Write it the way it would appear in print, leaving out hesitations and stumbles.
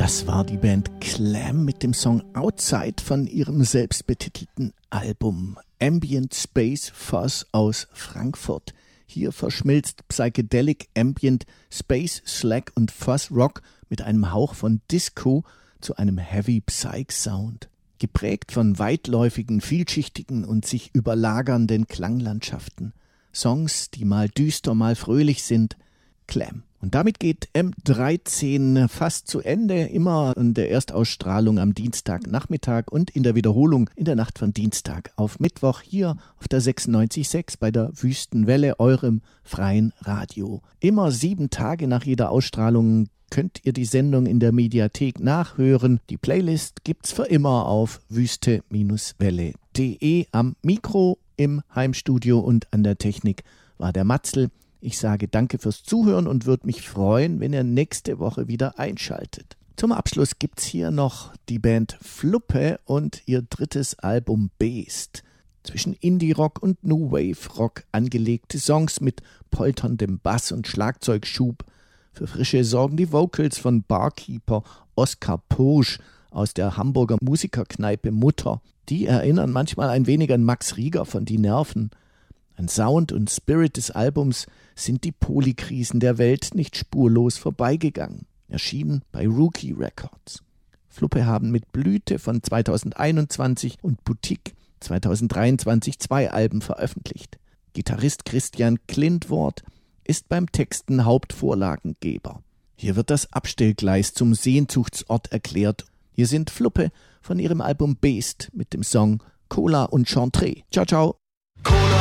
Das war die Band Clam mit dem Song Outside von ihrem selbstbetitelten Album Ambient Space Fuzz aus Frankfurt. Hier verschmilzt Psychedelic Ambient Space Slack und Fuzz Rock mit einem Hauch von Disco zu einem Heavy Psych Sound. Geprägt von weitläufigen, vielschichtigen und sich überlagernden Klanglandschaften. Songs, die mal düster, mal fröhlich sind. Clam. Und damit geht M13 fast zu Ende, immer in der Erstausstrahlung am Dienstagnachmittag und in der Wiederholung in der Nacht von Dienstag auf Mittwoch hier auf der 96.6 bei der Wüstenwelle, eurem freien Radio. Immer 7 Tage nach jeder Ausstrahlung könnt ihr die Sendung in der Mediathek nachhören. Die Playlist gibt's für immer auf wüste-welle.de. Am Mikro im Heimstudio und an der Technik war der Matzl. Ich sage danke fürs Zuhören und würde mich freuen, wenn ihr nächste Woche wieder einschaltet. Zum Abschluss gibt's hier noch die Band Fluppe und ihr drittes Album Beast. Zwischen Indie-Rock und New Wave-Rock angelegte Songs mit polterndem Bass und Schlagzeugschub. Für Frische sorgen die Vocals von Barkeeper Oskar Pursch aus der Hamburger Musikerkneipe Mutter. Die erinnern manchmal ein wenig an Max Rieger von Die Nerven. An Sound und Spirit des Albums sind die Polykrisen der Welt nicht spurlos vorbeigegangen. Erschienen bei Rookie Records. Fluppe haben mit Blüte von 2021 und Boutique 2023 2 Alben veröffentlicht. Gitarrist Christian Klintwort ist beim Texten Hauptvorlagengeber. Hier wird das Abstellgleis zum Sehnsuchtsort erklärt. Hier sind Fluppe von ihrem Album Beast mit dem Song Cola und Chantre. Ciao, ciao.